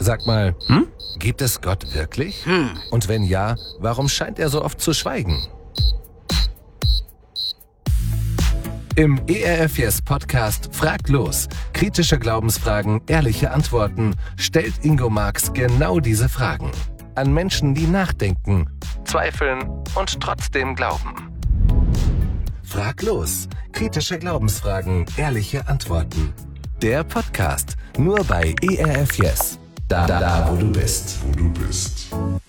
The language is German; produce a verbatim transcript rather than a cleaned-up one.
Sag mal, hm? Gibt es Gott wirklich? Hm. Und wenn ja, warum scheint er so oft zu schweigen? Im E R F Yes Podcast Fragt los. Kritische Glaubensfragen, ehrliche Antworten stellt Ingo Marx genau diese Fragen. An Menschen, die nachdenken, zweifeln und trotzdem glauben. Frag los. Kritische Glaubensfragen, ehrliche Antworten. Der Podcast nur bei E R F Yes. Da, da, wo du bist. Wo du bist.